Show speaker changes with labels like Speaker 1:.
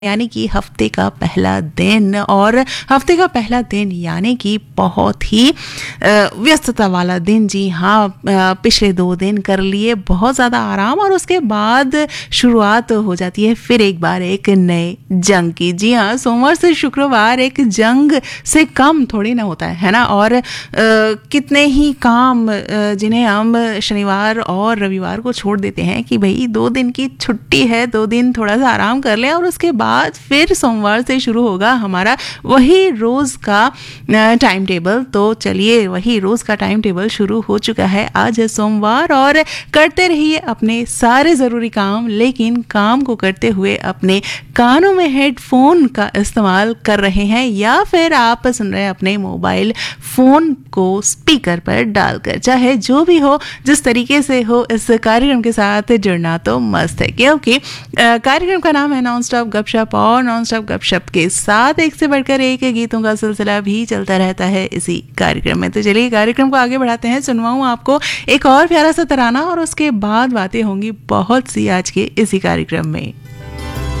Speaker 1: यानी कि हफ्ते का पहला दिन। और हफ्ते का पहला दिन यानी कि बहुत ही व्यस्तता वाला दिन। जी हाँ, पिछले 2 दिन कर लिए बहुत ज़्यादा आराम और उसके बाद शुरुआत हो जाती है फिर एक बार एक नए जंग की। जी हाँ, सोमवार से शुक्रवार एक जंग से कम थोड़ी ना होता है ना। और कितने ही काम जिन्हें हम शनिवार और रविवार को छोड़ देते हैं कि भाई 2 दिन की छुट्टी है, 2 दिन थोड़ा सा आराम कर लें और उसके बाद फिर सोमवार से शुरू होगा हमारा वही रोज का टाइम टेबल। तो चलिए, वही रोज का टाइम टेबल शुरू हो चुका है। आज है सोमवार और करते रहिए अपने सारे जरूरी काम, लेकिन काम को करते हुए अपने कानों में हेडफोन का इस्तेमाल कर रहे हैं या फिर आप सुन रहे हैं अपने मोबाइल फोन को स्पीकर पर डालकर। चाहे जो भी हो, जिस तरीके से हो, इस कार्यक्रम के साथ जुड़ना तो मस्त है, क्योंकि कार्यक्रम का नाम है नॉन स्टॉप गपशप और नॉन स्टॉप गपशप के साथ एक से बढ़कर एक गीतों का सिलसिला भी चलता रहता है इसी कार्यक्रम में। तो चलिए कार्यक्रम को आगे बढ़ाते हैं। सुनवाऊं आपको एक और प्यारा सा तराना और उसके बाद बातें होंगी बहुत सी आज के इसी कार्यक्रम में।